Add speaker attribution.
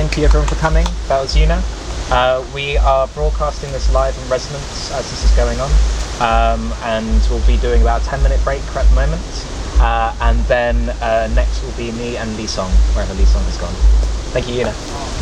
Speaker 1: thank you everyone for coming. That was Yuna. We are broadcasting this live in Resonance as this is going on, and we'll be doing about a 10-minute break at the moment, and then next will be me and Lee Song, wherever Lee Song has gone. Thank you, Yuna.